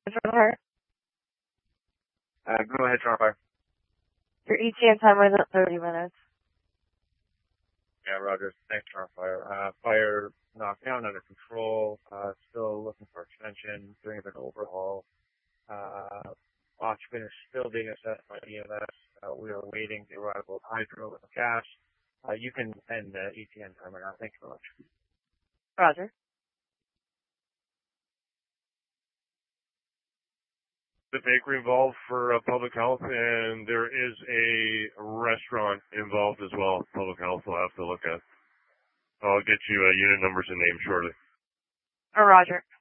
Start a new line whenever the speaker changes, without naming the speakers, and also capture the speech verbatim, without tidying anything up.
Fire.
Uh, go ahead, Fire.
Your E T N timer is at thirty minutes.
Yeah, Roger. Thanks, Fire. Uh, fire knocked down, under control. Uh, still looking for extension, doing a bit of overhaul. Uh, occupant is still being assessed by E M S. Uh, we are waiting the arrival of hydro and gas. Uh, you can end the E T N timer now. Thank you very much.
Roger.
The bakery involved for uh, public health, and there is a restaurant involved as well. Public health will have to look at. I'll get you uh, unit numbers and names shortly.
Oh, Roger.